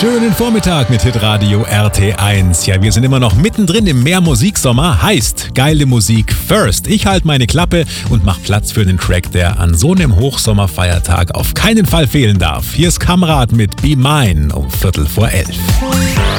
Schönen Vormittag mit Hitradio RT1. Ja, wir sind immer noch mittendrin im Mehr-Musik-Sommer. Heißt, geile Musik first. Ich halte meine Klappe und mache Platz für einen Track, der an so einem Hochsommerfeiertag auf keinen Fall fehlen darf. Hier ist Kamrat mit Be Mine um 11:15.